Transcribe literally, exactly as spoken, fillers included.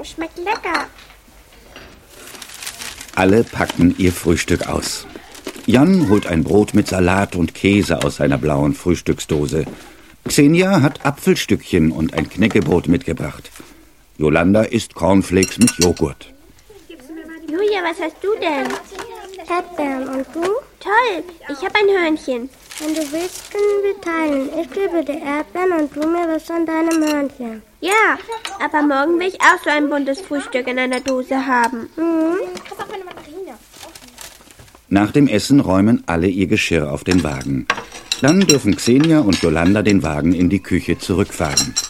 schmeckt lecker. Alle packen ihr Frühstück aus. Jan holt ein Brot mit Salat und Käse aus seiner blauen Frühstücksdose. Xenia hat Apfelstückchen und ein Knäckebrot mitgebracht. Jolanda isst Cornflakes mit Joghurt. Julia, was hast du denn? Erdbeeren. Und du? Toll, ich habe ein Hörnchen. Wenn du willst, können wir teilen. Ich gebe dir Erdbeeren und du mir was von deinem Hörnchen. Ja, aber morgen will ich auch so ein buntes Frühstück in einer Dose haben. Mhm. Nach dem Essen räumen alle ihr Geschirr auf den Wagen. Dann dürfen Xenia und Jolanda den Wagen in die Küche zurückfahren.